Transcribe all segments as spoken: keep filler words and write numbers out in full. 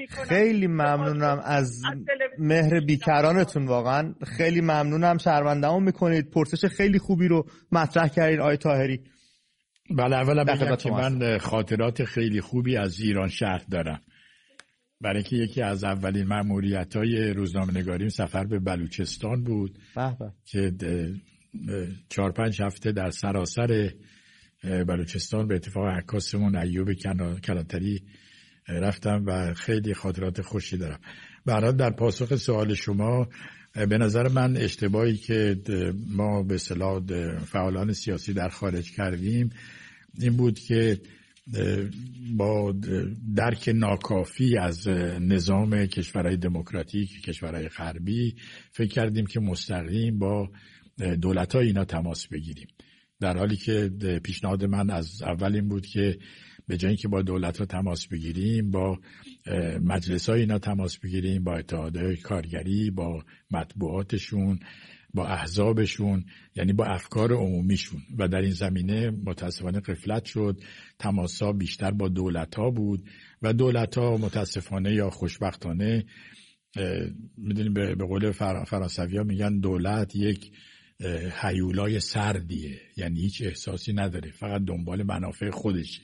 میکنم. خیلی ممنونم از مهر بیکرانتون، واقعا خیلی ممنونم. شرمنده‌مون میکنید. پرسش خیلی خوبی رو مطرح کردین آقای طاهری. بله، اولا بگم که من خاطرات خیلی خوبی از ایران شهر دارم، برای که یکی از اولین مأموریت‌های روزنامه‌نگاریم سفر به بلوچستان بود بحبه. که چهار پنج هفته در سراسر بلوچستان به اتفاق عکاسمون ایوب کلانتری رفتم و خیلی خاطرات خوشی دارم. برای در پاسخ سوال شما، به نظر من اشتباهی که ما به اصطلاح فعالان سیاسی در خارج کردیم این بود که با درک ناکافی از نظام کشورهای دموکراتیک، کشورهای غربی، فکر کردیم که مستقیم با دولت‌های اینا تماس بگیریم، در حالی که پیشنهاد من از اول این بود که به جای اینکه با دولت‌ها تماس بگیریم، با مجلس‌های اینا تماس بگیریم، با اتحادهای کارگری، با مطبوعاتشون، با احزابشون، یعنی با افکار عمومیشون. و در این زمینه متاسفانه غفلت شد. تماس‌ها بیشتر با دولت‌ها بود و دولت‌ها متاسفانه یا خوشبختانه، میدونیم به قول فرانسوی‌ها میگن دولت یک هیولای سردیه، یعنی هیچ احساسی نداره، فقط دنبال منافع خودشه،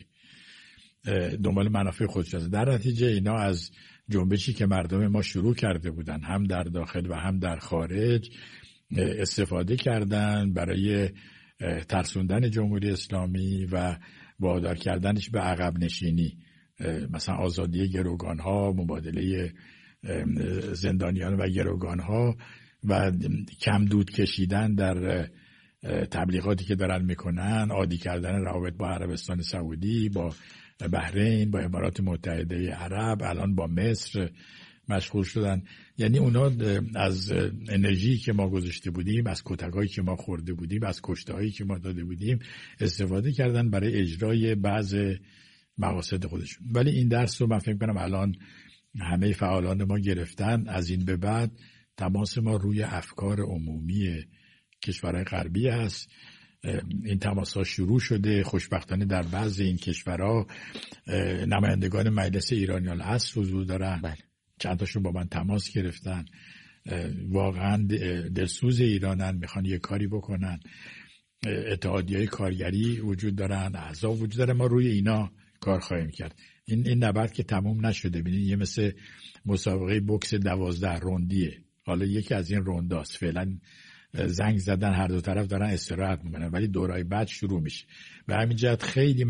دنبال منافع خودش است. در نتیجه اینا از جنبشی که مردم ما شروع کرده بودن، هم در داخل و هم در خارج، استفاده کردن برای ترسوندن جمهوری اسلامی و وادار کردنش به عقب نشینی، مثلا آزادی گروگانها، مبادله زندانیان و گروگانها و کم دود کشیدن در تبلیغاتی که دارن میکنن، عادی کردن روابط با عربستان سعودی، با بحرین، با امارات متحده عرب، الان با مصر مشغول شدن. یعنی اونا از انرژی که ما گذاشته بودیم، از کتکایی که ما خورده بودیم، از کشتهایی که ما داده بودیم استفاده کردن برای اجرای بعض مقاصد خودشون. ولی این درس رو من فکر کنم الان همه فعالان ما گرفتن. از این به بعد تماس ما روی افکار عمومی کشورهای غربی است. این تماس ها شروع شده. خوشبختانه در بعضی این کشورها نمایندگان مجلس ایرانیان الاصل حضور دارن. بله. چند تاشون با من تماس گرفتن، واقعا دلسوز ایرانن، میخوان یه کاری بکنن. اتحادیه‌های کارگری وجود دارن، احزاب وجود داره، ما روی اینا کار خواهیم کرد. این این نبرد که تموم نشده. ببینید یه مثل مسابقه بوکس دوازده روندیه. حالا یکی از این رونداست، فعلا زنگ زدن، هر دو طرف دارن استراحت میکنن، ولی دورای بعد شروع میشه. به همین جهت خیلی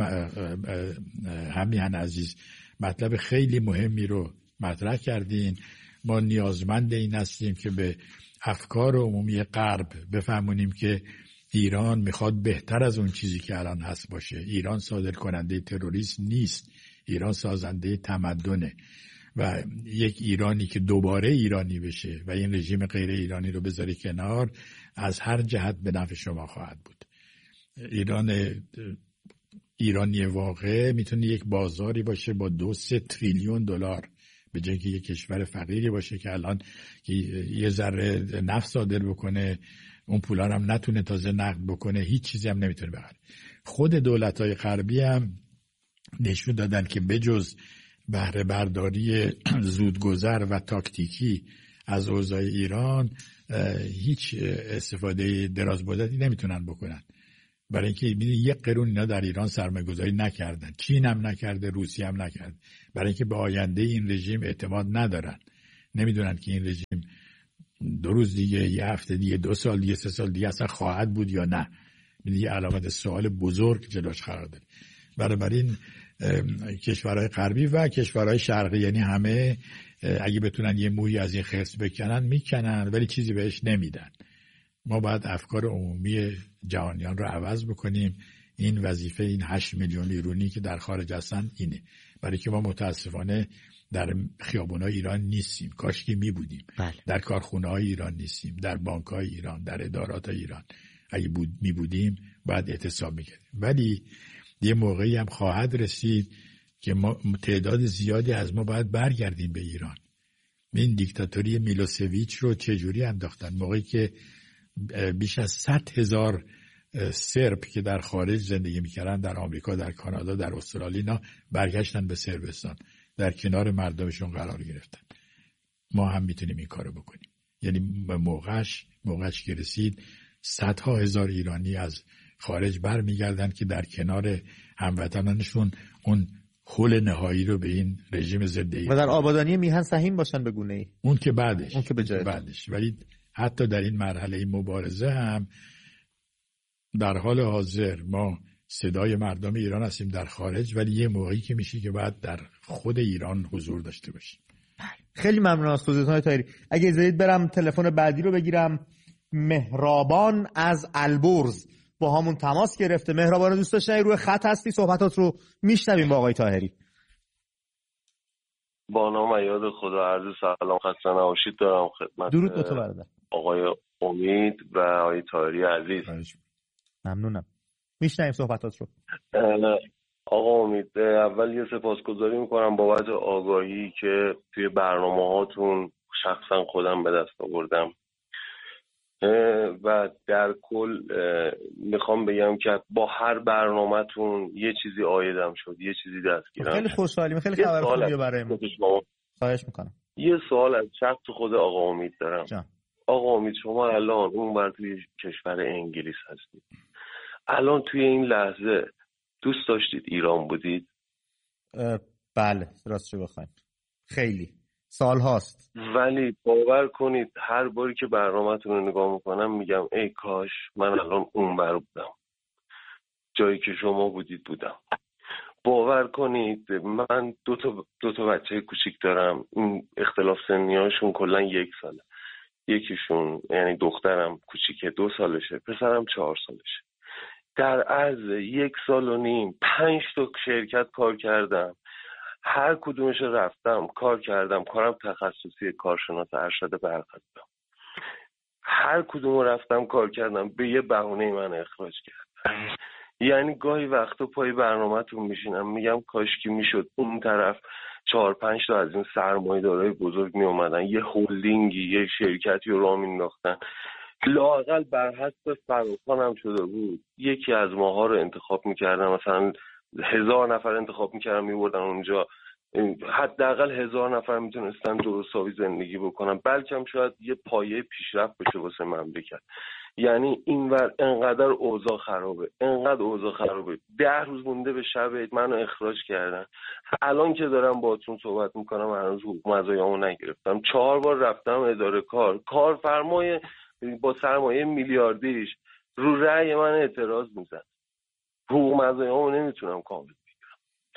همیهن عزیز مطلب خیلی مهمی رو مطرح کردین. ما نیازمند این هستیم که به افکار عمومی غرب بفهمونیم که ایران میخواد بهتر از اون چیزی که الان هست باشه. ایران صادر کننده تروریست نیست، ایران سازنده تمدنه و یک ایرانی که دوباره ایرانی بشه و این رژیم غیر ایرانی رو بذاری کنار، از هر جهت به نفع شما خواهد بود. ایران ایرانی واقع میتونه یک بازاری باشه با دو سه تریلیون دلار، به جای که یک کشور فقیری باشه که الان یه ذره نفت صادر بکنه، اون پولا هم نتونه تازه نقد بکنه، هیچ چیزی هم نمیتونه بخره. خود دولت‌های غربی هم نشون دادن که بجز بهره برداری زودگذر و تاکتیکی از اوضاع ایران هیچ استفاده دراز مدتی نمیتونن بکنن. برای اینکه یک قرون اینا در ایران سرمایه‌گذاری نکردن، چین هم نکرده، روسیه هم نکرده، برای اینکه به آینده این رژیم اعتماد ندارن. نمیدونن که این رژیم دو روز دیگه، یه هفته دیگه، دو سال دیگه، سه سال دیگه اصلا خواهد بود یا نه. یه علامت سوال بزرگ جلوش قرار داره. بنابراین کشورهای غربی و کشورهای شرقی، یعنی همه اگه بتونن یه مویی از این خرس بکنن میکنن، ولی چیزی بهش نمیدن. ما باید افکار عمومی جهانیان رو عوض بکنیم. این وظیفه این هشت میلیون ایرانی که در خارج هستن اینه. برای که ما متاسفانه در خیابونای ایران نیستیم، کاش که می بودیم. بله. در کارخونه‌های ایران نیستیم، در بانک‌های ایران، در ادارات ایران. اگه بود می بودیم باید اعتصاب میکردیم. ولی یه موقعی هم خواهد رسید که ما تعداد زیادی از ما باید برگردیم به ایران. این دیکتاتوری میلوسویچ رو چجوری انداختن؟ موقعی که بیش از صد هزار سرب که در خارج زندگی میکردن، در آمریکا، در کانادا، در استرالیا، برگشتن به صربستان. در کنار مردمشون قرار گرفتن. ما هم میتونیم این کارو بکنیم. یعنی به موقعش موقعش که رسید صدها هزار ایرانی از خارج برمیگردن که در کنار هموطنانشون اون حل نهایی رو به این رژیم ضد ایران و در آبادانی میهن سهیم باشن به گونه‌ای. اون که بعدش اون که به جای بعدش. ولی حتی در این مرحله مبارزه هم در حال حاضر ما صدای مردم ایران هستیم در خارج، ولی یه موقعی که میشه که بعد در خود ایران حضور داشته باشیم. خیلی ممنون از توضیحاتتون طاهری. اگه اجازه برم تلفن بعدی رو بگیرم. مهرابان از البرز با همون تماس گرفته. مهرابان دوست داشتنی روی خط هستی، صحبتات رو میشنویم با آقای طاهری. با نام یاد خدا عرض سلام خسته نباشید دارم خدمت درود به تو برادر. آقای امید و آقای طاهری عزیز. ممنونم. میشنویم صحبتات رو. آقا امید، اول یه سپاسگزاری میکنم بابت آگاهی که توی برنامه هاتون شخصا خودم به دست آوردم و در کل میخوام بگم که با هر برنامه‌تون یه چیزی عایدم شد، یه چیزی دستگیرم. خیلی خوشحالیم، خیلی خبر خوبیه برای ما. خواهش میکنم. یه سوال از شخص خود آقا امید دارم. جا. آقا امید، شما الان اون بر توی کشور انگلیس هستید، الان توی این لحظه دوست داشتید ایران بودید؟ بله، راستش بخواید خیلی سال هاست. ولی باور کنید هر باری که برنامه‌تون رو نگاه میکنم میگم ای کاش من الان اون بر بودم، جایی که شما بودید بودم. باور کنید من دو تا دو تا بچه کوچیک دارم، این اختلاف سنیاشون کلا یک ساله. یکیشون یعنی دخترم کوچیکه دو سالشه، پسرم چهار سالشه. در عرض یک سال و نیم پنج تا شرکت کار کردم، هر کدومش رفتم کار کردم، کارم تخصصی کارشناس ارشد برق هستم. هر کدوم رفتم کار کردم، به یه بهونه من اخراج کردم. یعنی گاهی وقتا پای برنامه‌تون میشینم میگم کاش که میشد اون طرف چهار پنج تا از این سرمایه‌دارای بزرگ می اومدن یه هولدینگی یه شرکتی رو راه مینداختن، لااقل بر حسب فراخوان هم شده بود یکی از ماها رو انتخاب میکردن، مثلا هزار نفر انتخاب میکردن میبردن اونجا، حداقل هزار نفر میتونستن درستاوی زندگی بکنن، بلکه هم شاید یه پایه پیشرفت بشه واسه مملکت. یعنی اینور انقدر اوضاع خرابه، انقدر اوضاع خرابه. ده روز مونده به شب عید منو اخراج کردن. الان که دارم باهاتون صحبت میکنم هنوز حقوق مزایامو نگرفتم. چهار بار رفتم اداره کار، کارفرمای با سرمایه میلیاردیش رو رأی من اعتراض میزن، حقوق مزایامو نمیتونم کامل بگیرم.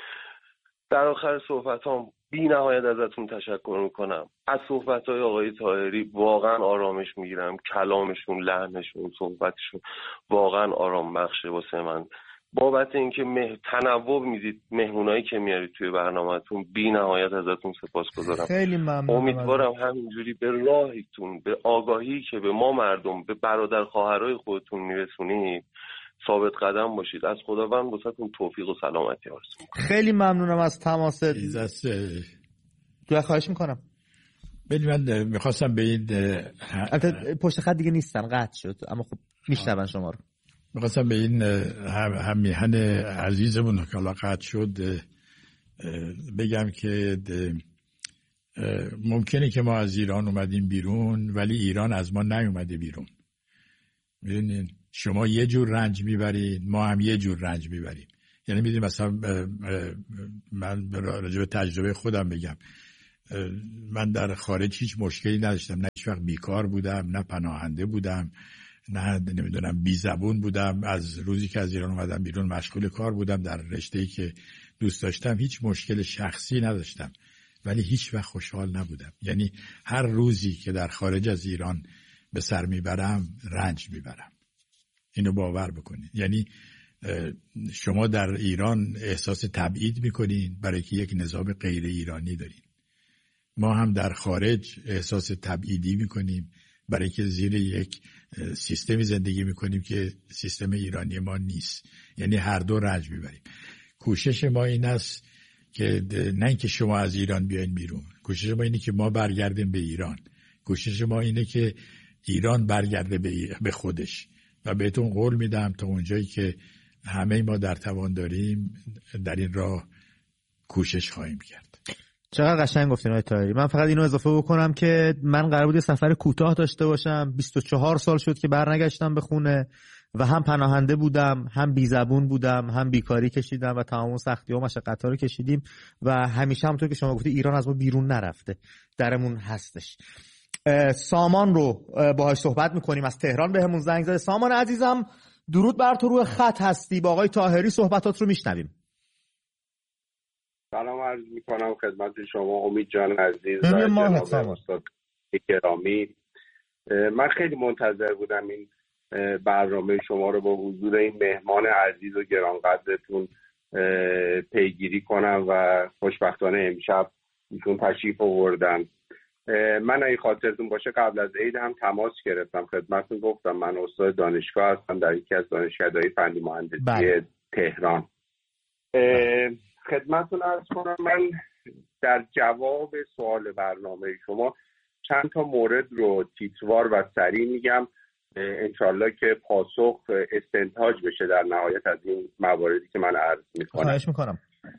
در آخر صحبتام بی نهایت ازتون تشکر میکنم. از صحبتهای آقای طاهری واقعا آرامش میگیرم، کلامشون، لحنشون، صحبتشون واقعا آرام بخشه واسه من. بابت اینکه مه... تنوع میدید مهمونایی که میارید توی برنامه‌تون بی نهایت ازتون سپاسگزارم. خیلی ممنونم. امیدوارم همینجوری به راهیتون، به آگاهی که به ما مردم، به برادر خواهرای خودتون میرسونید ثابت قدم باشید. از خداوند واسهتون توفیق و سلامتی آرزو می‌کنم. خیلی ممنونم از تماست. ایزاست تو خواهش میکنم. ببین من میخواستم به این البته پشت خط دیگه نیستن، قطع شد، اما خب میشنون شما رو. میخواستم به این هم, هم میهن عزیزمون که حالا قطع شد بگم که ممکنه که ما از ایران اومدیم بیرون ولی ایران از ما نیومده بیرون. ببینید شما یه جور رنج میبرید، ما هم یه جور رنج میبریم. یعنی میدونید مثلا من راجع به تجربه خودم بگم، من در خارج هیچ مشکلی نداشتم، نه هیچ وقت بیکار بودم، نه پناهنده بودم، نه نمیدونم بی زبون بودم. از روزی که از ایران اومدم بیرون مشغول کار بودم در رشته‌ای که دوست داشتم، هیچ مشکل شخصی نداشتم، ولی هیچ وقت خوشحال نبودم. یعنی هر روزی که در خارج از ایران به سر میبرم رنج میبرم. اینو باور بکنید. یعنی شما در ایران احساس تبعید میکنین برای که یک نظام غیر ایرانی دارین. ما هم در خارج احساس تبعیدی میکنیم برای که زیر یک سیستمی زندگی میکنیم که سیستم ایرانی ما نیست. یعنی هر دو رنج میبریم. کوشش ما این است که نه اینکه شما از ایران بیاین بیرون، کوشش ما اینه که ما برگردیم به ایران. کوشش ما اینه که ایران برگرده به خودش و بهتون قول میدم تا اونجایی که همه ما در توان داریم در این راه کوشش خواهیم کرد. چقدر قشنگ گفتین آقای طاهری. من فقط اینو اضافه بکنم که من قرار بود سفر کوتاه داشته باشم. بیست و چهار سال شد که برنگشتم به خونه و هم پناهنده بودم، هم بی زبون بودم، هم بیکاری کشیدم و تمام سختی و مشقت‌ها رو کشیدیم و همیشه همونطور که شما گفتی ایران از ما بیرون نرفته، درمون هستش. سامان رو باهاش صحبت میکنیم، از تهران بهمون زنگ زده. سامان عزیزم درود بر تو، روی خط هستی، با آقای طاهری صحبتات رو میشنویم. سلام عرض میکنم خدمت شما امید جان عزیز و جناب استاد گرامی. من خیلی منتظر بودم این برنامه شما رو با حضور این مهمان عزیز و گرانقدرتون پیگیری کنم و خوشبختانه امشب ایشون تشریف آوردن. من اگه خاطرتون باشه قبل از عید هم تماس گرفتم خدمتتون، گفتم من استاد دانشگاه هستم در یکی از دانشکده‌های فنی مهندسی بله. تهران. خدمتتون عرض کنم من در جواب سوال برنامه شما چند تا مورد رو تیتروار و سریع میگم، انشالله که پاسخ استنتاج بشه در نهایت از این مواردی که من عرض میکنم. خواهش میکنم.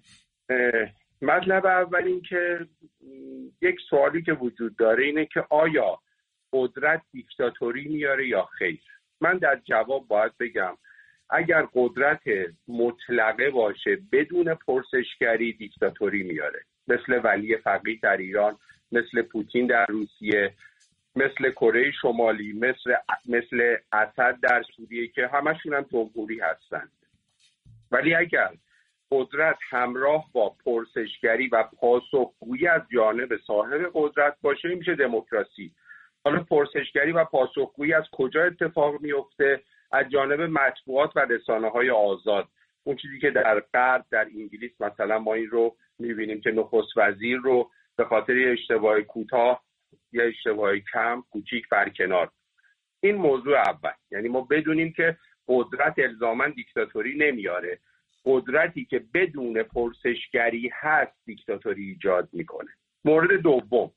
مطلب اول این که یک سوالی که وجود داره اینه که آیا قدرت دیکتاتوری میاره یا خیر؟ من در جواب باید بگم اگر قدرت مطلقه باشه بدون پرسشگری دیکتاتوری میاره، مثل ولی فقیه در ایران، مثل پوتین در روسیه، مثل کره شمالی، مثل مثل اسد در سوریه که همشون هم جمهوری هستند. ولی اگر قدرت همراه با پرسشگری و پاسخگویی از جانب صاحب قدرت باشه میشه دموکراسی. حالا پرسشگری و پاسخگویی از کجا اتفاق میفته؟ از جانب مطبوعات و رسانه‌های آزاد. اون چیزی که در غرب در انگلیس مثلا ما این رو می‌بینیم که نخست وزیر رو به خاطر یه اشتباه کوتاه یا اشتباه کم کوچیک برکنار. این موضوع اول، یعنی ما بدونیم که قدرت الزاماً دیکتاتوری نمیاره. قدرتی که بدون پرسشگری هست دیکتاتوری ایجاد میکنه. مورد دوم،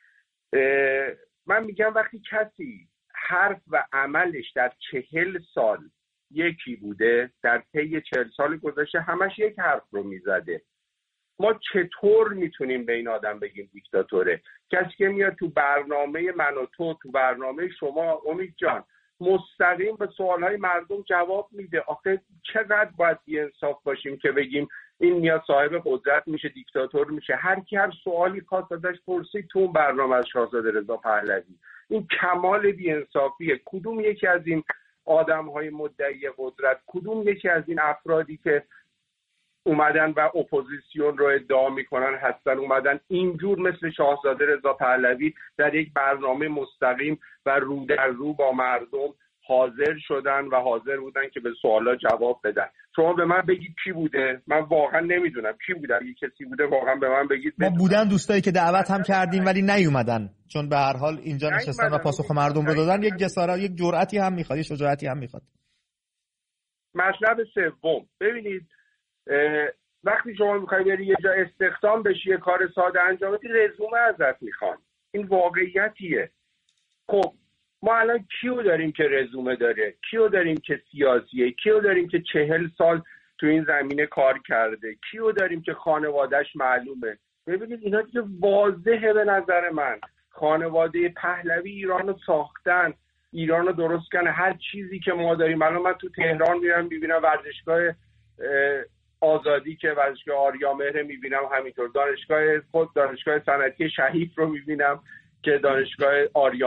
من میگم وقتی کسی حرف و عملش در چهل سال یکی بوده، در طی چهل سال گذشته همش یک حرف رو میزده، ما چطور میتونیم به این آدم بگیم دیکتاتوره؟ کسی که میاد تو برنامه من و تو، تو برنامه شما امید جان، مستقیم به سوالهای مردم جواب میده. آخه چقدر باید بی‌انصاف باشیم که بگیم این میاد صاحب قدرت میشه دیکتاتور میشه؟ هر کی هر سوالی خواست ازش پرسید تو برنامه از شاهزاده رضا پهلوی. این کمال بی‌انصافیه. کدوم یکی از این آدمهای مدعی قدرت، کدوم یکی از این افرادی که اومدن و اپوزیسیون رو ادعا میکنن هستن اومدن اینجور مثل شاهزاده رضا پهلوی در یک برنامه مستقیم و رو در رو با مردم حاضر شدن و حاضر بودن که به سوالا جواب بدن؟ شما به من بگید کی بوده؟ من واقعا نمیدونم کی بوده. اگه کسی بوده واقعا به من بگید. ما بودن دوستایی که دعوت هم کردیم ولی نیومدن، چون به هر حال اینجا نشستن و پاسخ مردم رو دادن. یک جسارت، یک جرأتی هم میخواد، یک شجاعتی هم میخواد. مطلب سوم، ببینید وقتی شما میخوای بری یه جا استخدام بشی، یه کار ساده انجام بدی، رزومه ازت میخوان. این واقعیتیه. خب ما الان کیو داریم که رزومه داره؟ کیو داریم که سیاسیه؟ کیو داریم که چهل سال تو این زمینه کار کرده؟ کیو داریم که خانوادهش معلومه؟ ببینید اینا دیگه واضحه به نظر من. خانواده پهلوی ایران رو ساختن، ایران رو درست کردن. هر چیزی که ما داریم الان، من تو تهران میرم میبینم ورزشگاه آزادی که ورزشگاه آریامهر میبینم، همینطور دانشگاه خود دانشگاه صنعتی شهید رو میبینم که دانشگاه آریا